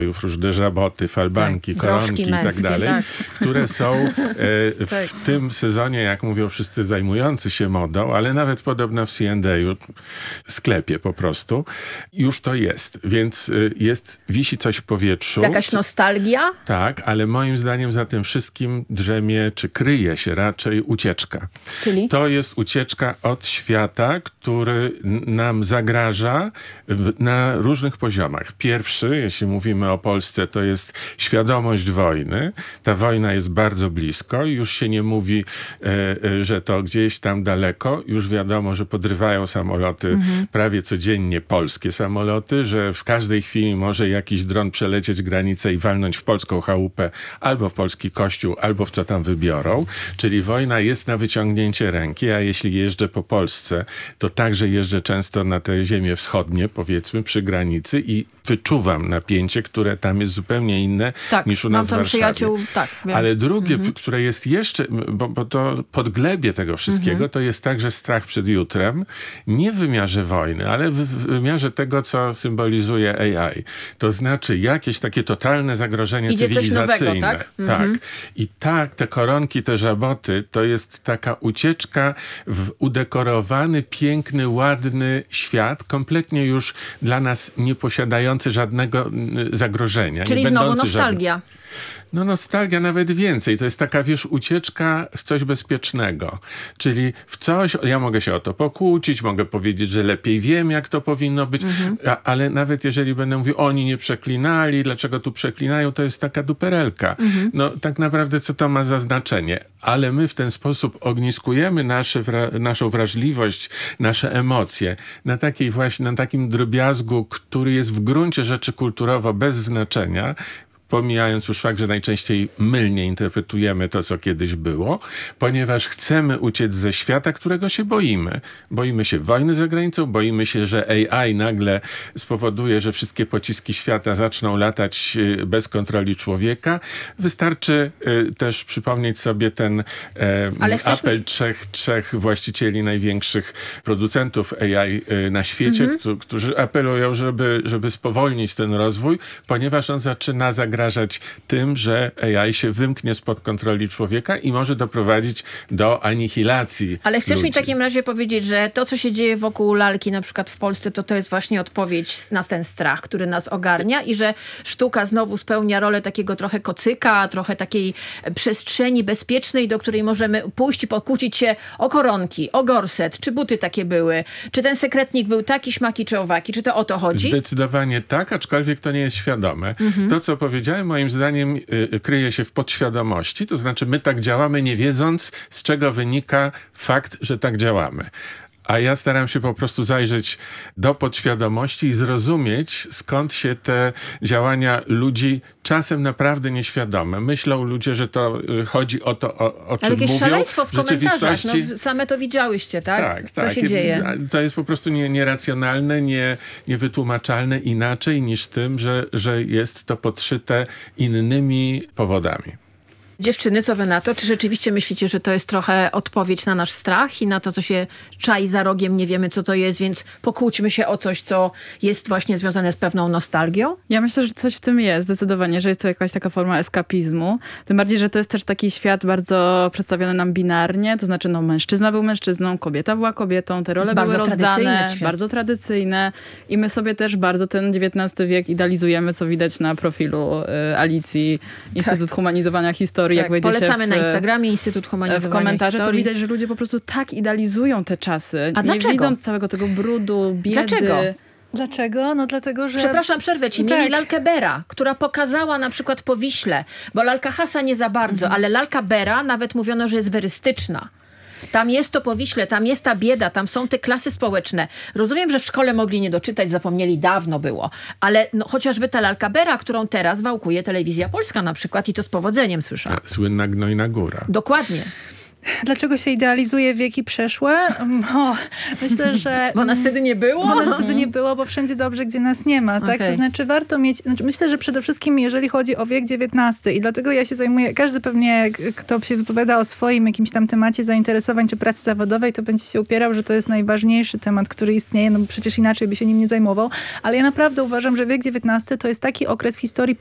różne żaboty, falbanki, koronki i tak dalej, które są w tym sezonie, jak mówią wszyscy zajmujący się modą, ale nawet podobno w C&A, sklepie po prostu, już to jest. Więc wisi coś w powietrzu. Jakaś nostalgia? Tak, ale moim zdaniem za tym wszystkim drzemie, czy kryje się raczej ucieczka. Czyli? To jest ucieczka od świata, który nam zagraża na różnych poziomach. Pierwszy, jeśli mówimy o Polsce, to jest świadomość wojny. Ta wojna jest bardzo blisko. Już się nie mówi, że to gdzieś tam daleko. Już wiadomo, że podrywają samoloty prawie codziennie, polskie samoloty, że w każdej chwili może jakiś dron przelecieć granicę i walnąć w polską chałupę, albo w polski kościół, albo w co tam wybiorą. Czyli wojna jest na wyciągnięcie ręki, a jeśli jeżdżę po Polsce, to także jeżdżę często na te ziemie wschodnie, powiedzmy, przy granicy i wyczuwam napięcie, które tam jest zupełnie inne niż u nas w Warszawie. Przyjaciół, wiem. Ale drugie, które jest jeszcze, bo to podglebie tego wszystkiego, to jest także strach przed jutrem, nie w wymiarze wojny, ale w wymiarze tego, co symbolizuje AI. To znaczy jakieś takie totalne zagrożenie cywilizacyjne. Coś nowego, tak? Tak. I te koronki, te żaboty, to jest taka ucieczka w udekorowany, piękny, ładny świat, kompletnie już dla nas nie posiadający żadnego zagrożenia. Czyli znowu nostalgia. No nostalgia nawet więcej. To jest taka, ucieczka w coś bezpiecznego. Czyli w coś, ja mogę się o to pokłócić, mogę powiedzieć, że lepiej wiem, jak to powinno być, ale nawet jeżeli będę mówił, oni nie przeklinali, dlaczego tu przeklinają, to jest taka duperelka. No tak naprawdę co to ma za znaczenie? Ale my w ten sposób ogniskujemy naszą wrażliwość, nasze emocje na takim drobiazgu, który jest w gruncie rzeczy kulturowo bez znaczenia, pomijając już fakt, że najczęściej mylnie interpretujemy to, co kiedyś było, ponieważ chcemy uciec ze świata, którego się boimy. Boimy się wojny za granicą, boimy się, że AI nagle spowoduje, że wszystkie pociski świata zaczną latać bez kontroli człowieka. Wystarczy też przypomnieć sobie ten apel trzech właścicieli największych producentów AI na świecie, którzy apelują, żeby spowolnić ten rozwój, ponieważ on zaczyna zagrażać tym, że AI się wymknie spod kontroli człowieka i może doprowadzić do anihilacji Ale chcesz ludzi. mi w takim razie powiedzieć, że to, co się dzieje wokół lalki, na przykład w Polsce, to jest właśnie odpowiedź na ten strach, który nas ogarnia i że sztuka znowu spełnia rolę takiego trochę kocyka, trochę takiej przestrzeni bezpiecznej, do której możemy pójść i pokłócić się o koronki, o gorset, czy buty takie były, czy ten sekretnik był taki, śmaki, czy owaki, czy to o to chodzi? Zdecydowanie tak, aczkolwiek to nie jest świadome. To, co powiedziałem, moim zdaniem kryje się w podświadomości, to znaczy my tak działamy, nie wiedząc, z czego wynika fakt, że tak działamy. A ja staram się po prostu zajrzeć do podświadomości i zrozumieć, skąd się te działania ludzi czasem naprawdę nieświadome. Myślą ludzie, że to chodzi o to, o czym mówią. Ale jakieś szaleństwo w komentarzach. Rzeczywistości... Same to widziałyście, tak? Tak. Co się dzieje? To jest po prostu nieracjonalne, niewytłumaczalne inaczej niż tym, że jest to podszyte innymi powodami. Dziewczyny, co wy na to? Czy rzeczywiście myślicie, że to jest trochę odpowiedź na nasz strach i na to, co się czai za rogiem, nie wiemy, co to jest, więc pokłóćmy się o coś, co jest właśnie związane z pewną nostalgią? Ja myślę, że coś w tym jest, zdecydowanie, że jest to jakaś taka forma eskapizmu. Tym bardziej, że to jest też taki świat bardzo przedstawiony nam binarnie, to znaczy mężczyzna był mężczyzną, kobieta była kobietą, te role były rozdane, bardzo tradycyjne i my sobie też bardzo ten XIX wiek idealizujemy, co widać na profilu Alicji, Instytut Humanizowania Historii. Jak polecamy na Instagramie Instytut Humanizowania w komentarze Historii. To widać, że ludzie po prostu tak idealizują te czasy. A dlaczego? Nie widzą całego tego brudu, biedy. Dlaczego? No dlatego, że... Przepraszam, przerwę ci. Mieli lalkę Bera, która pokazała na przykład po Wiśle, bo lalka Hasa nie za bardzo, ale lalka Bera nawet mówiono, że jest werystyczna. Tam jest to po Wiśle, tam jest ta bieda, tam są te klasy społeczne. Rozumiem, że w szkole mogli nie doczytać, zapomnieli, dawno było. Ale chociażby ta lalka Bera, którą teraz wałkuje Telewizja Polska na przykład i to z powodzeniem słyszałam. Słynna Gnojna Góra. Dokładnie. Dlaczego się idealizuje wieki przeszłe? Myślę, że... Bo nas wtedy nie było? Bo nas wtedy nie było, bo wszędzie dobrze, gdzie nas nie ma. Tak? To znaczy warto mieć... myślę, że przede wszystkim jeżeli chodzi o wiek XIX i dlatego ja się zajmuję... Każdy pewnie, kto się wypowiada o swoim jakimś tam temacie zainteresowań czy pracy zawodowej, to będzie się upierał, że to jest najważniejszy temat, który istnieje, no bo przecież inaczej by się nim nie zajmował. Ale ja naprawdę uważam, że wiek XIX to jest taki okres w historii